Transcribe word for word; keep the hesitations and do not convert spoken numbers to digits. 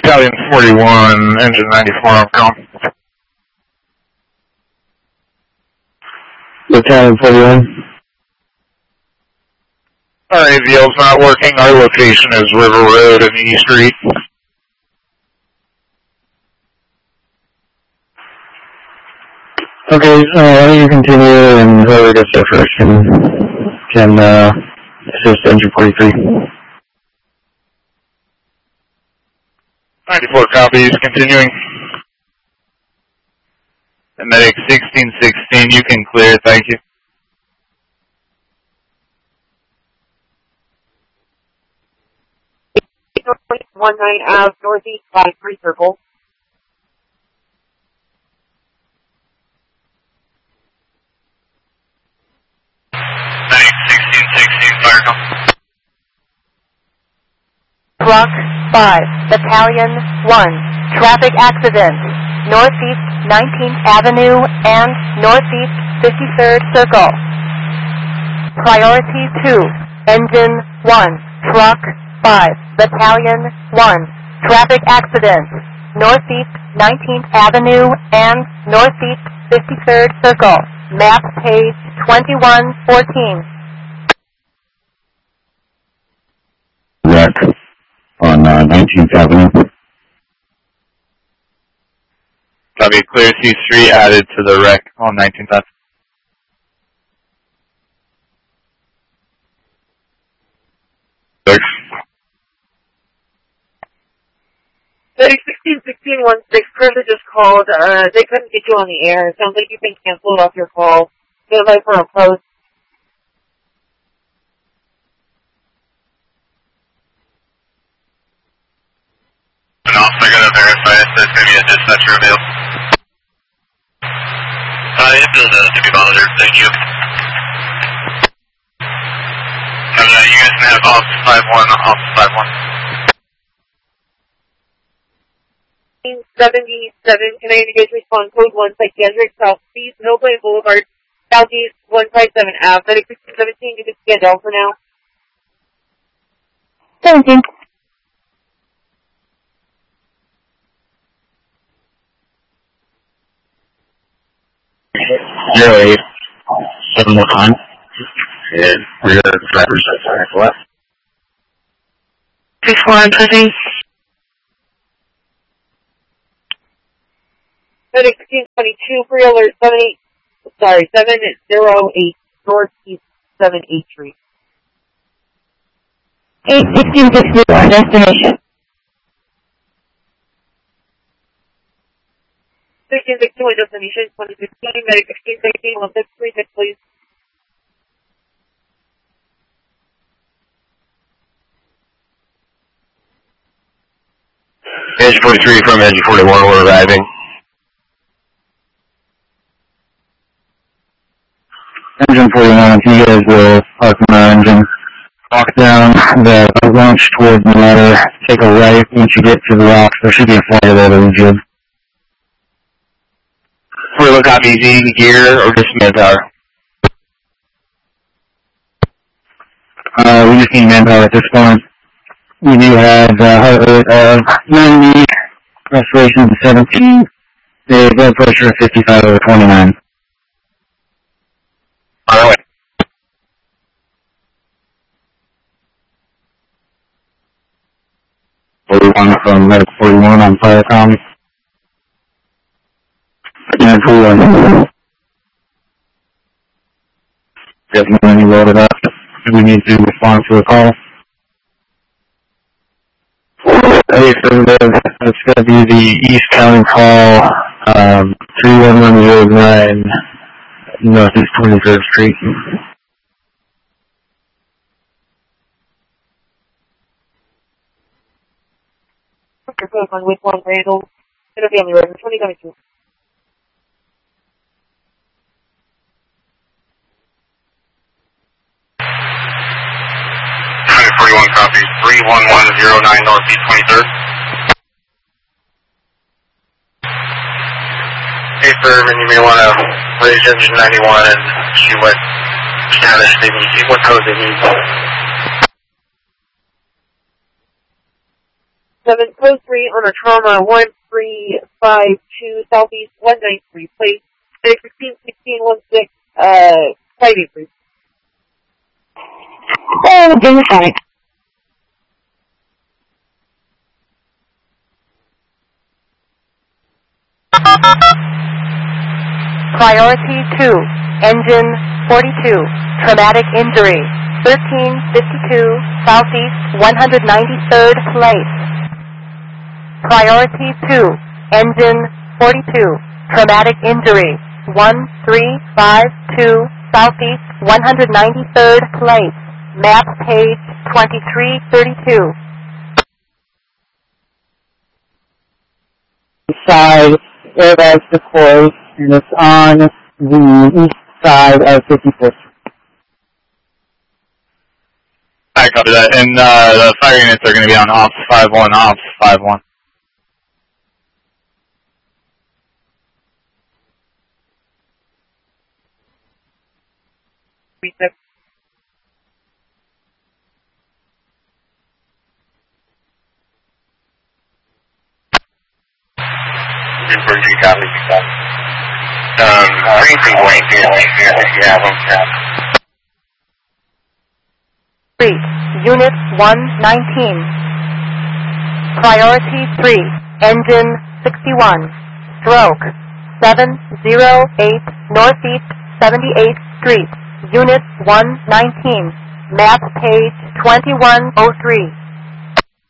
Battalion forty-one, engine ninety-four, I'm calling. Battalion forty-one. Our A V L's not working. Our location is River Road and E Street. Okay, uh, why don't you continue and whoever gets there first can, can uh, assist engine forty-three. ninety-four copies, continuing. And medic sixteen sixteen, you can clear, thank you. one nine Ave, Northeast, five three circle. Medic sixteen sixteen, fire call. Truck five, Battalion one, traffic accident, Northeast nineteenth Avenue and Northeast fifty-third Circle. Priority two, Engine one, Truck five, Battalion one, traffic accident, Northeast nineteenth Avenue and Northeast fifty-third Circle. Map page twenty-one fourteen. Wreck on uh, nineteenth Avenue. Copy, clear C Street added to the wreck on nineteenth Avenue. Medic sixteen sixteen one six, Chris just called. Uh, they couldn't get you on the air. Sounds like you've been canceled off your call. Get live for a post. And also, I gotta verify if there's gonna be a dispatcher available. Uh, it's build a to be monitored, thank you. And uh, you guys can have Officer five one, Officer five one. seventy-seven, can I you guys respond code one, Psychiatric, Southeast, Hillplain Boulevard, Southeast, one five seven Ave. Medic sixteen seventeen, you can stand down for now. seventeen. Zero eight. Seven more time. And rear driver's side left. Before I'm pushing. Medic sixteen twenty-two, pre-alert seven eight, sorry, seven zero eight, Northeast seven eight Street. eight sixteen sixty-one, destination. sixteen sixty-one, destination, twenty fifteen, Medic sixteen sixteen, one six three six, please. Engine forty-three from engine forty-one, we're arriving. Engine forty-one, if you guys will park my engine, walk down the launch towards the ladder, take a right. Once you get to the rocks, there should be a flyer there that leads you. We look up easy gear or just manpower? Uh, we just need manpower at this point. We do have a heart rate of ninety, respiration of seventeen, the blood pressure of fifty-five over twenty-nine. All right. forty-one from Medic forty-one on Firecom. And forty-one. Definitely loaded up. We need to respond to a call. Hey, so that's going to be the East County call, um, three one one zero nine, Northeast twenty-third Street. Your phone on with one Randall. It'll be on the road in twenty twenty-two. forty-one copy, three one one zero nine Northeast twenty-third. Hey, Thurman, you may want to raise engine ninety-one and see what status they need, see what code they need. seven, code three, owner trauma, one three five two, southeast, one nine three, place, sixteen sixteen one six, uh, five eight three. Oh, bring it back. Priority two, engine forty-two, traumatic injury, thirteen fifty-two, southeast, one hundred ninety-third place. Priority two, engine forty-two, traumatic injury, one three five two, southeast, one hundred ninety-third place. Map page twenty-three thirty-two. Side, air bags deployed, and it's on the east side of fifty-fourth. I copy that. And uh, the fire units are going to be on ops five one, ops five one. Super G, copy. Um, briefing point here, if you have them. Street, Unit one nineteen. Priority three, Engine sixty-one. Stroke, seven oh eight, Northeast seventy-eighth Street, Unit one nineteen. Map page twenty-one oh three.